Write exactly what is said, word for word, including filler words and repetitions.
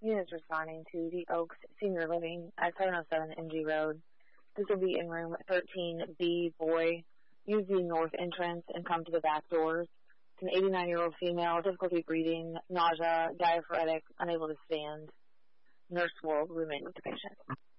Units responding to the Oaks Senior Living at seven oh seven M G Road. This will be in room thirteen B, boy. Use the north entrance and come to the back doors. It's an eighty-nine-year-old female, difficulty breathing, nausea, diaphoretic, unable to stand. Nurse will remain with the patient.